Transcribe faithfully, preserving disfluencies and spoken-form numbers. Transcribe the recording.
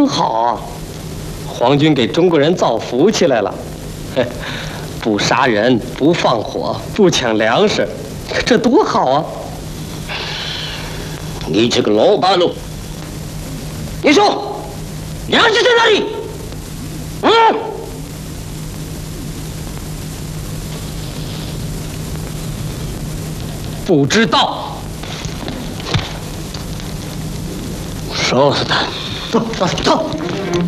真好啊！皇军给中国人造福起来了，嘿，不杀人，不放火，不抢粮食，这多好啊！ 你这个老八路，你说粮食在哪里？嗯？ 不知道。 烧死他！ 走走走。